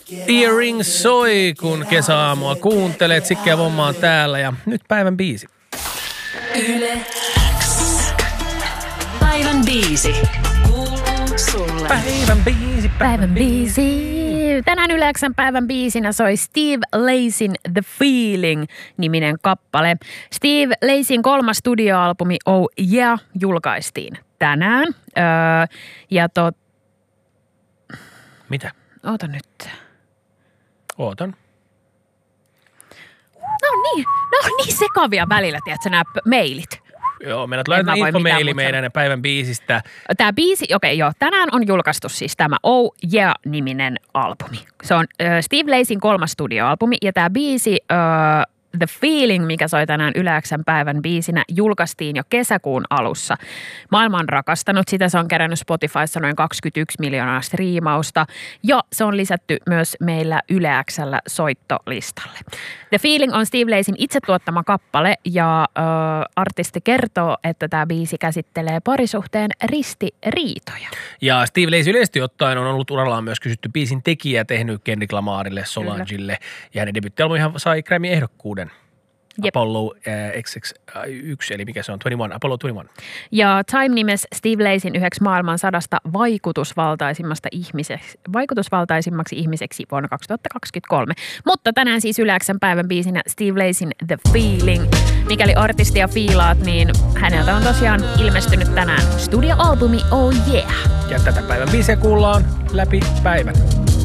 Earring soi, kun kesäaamua kuuntelet. Sikkeä Vommaa täällä ja nyt päivän biisi. Yle X. Päivän biisi. Kuuluu sulle. Päivän biisi. Tänään Yle X:n päivän biisinä soi Steve Lacyn The Feeling-niminen kappale. Steve Lacyn 3. studioalbumi Oh Yeah julkaistiin tänään. Mitä? Oota nyt. Ootan. No niin sekavia välillä, tiedätkö, nämä mailit. Joo, meidät laitetaan infomeili meidän päivän biisistä. Tämä biisi, tänään on julkaistu siis tämä Oh Yeah-niminen albumi. Se on Steve Lacyn 3. studioalbumi ja tämä biisi The Feeling, mikä soi tänään Yle X:n päivän biisinä, julkaistiin jo kesäkuun alussa. Maailma on rakastanut sitä, se on kerännyt Spotifyssa noin 21 miljoonaa striimausta ja se on lisätty myös meillä Yle X:llä soittolistalle. The Feeling on Steve Lacyn itse tuottama kappale ja artisti kertoo, että tämä biisi käsittelee parisuhteen ristiriitoja. Ja Steve Lacy yleisesti ottaen on ollut urallaan myös kysytty biisin tekijä, tehnyt Kendrick Lamarille, Solangeille ja hänen debyttialbumihan sai Grammy-ehdokkuuden. Yep. Apollo XX1, eli mikä se on, Apollo 21. Ja Time nimes Steve Lacyn yhdeksi maailman 100 vaikutusvaltaisimmaksi ihmiseksi vuonna 2023. Mutta tänään siis Yle X:n päivän biisinä Steve Lacyn The Feeling. Mikäli artistia fiilaat, niin häneltä on tosiaan ilmestynyt tänään studioalbumi Oh Yeah. Ja tätä päivän biisiä kuullaan läpi päivän.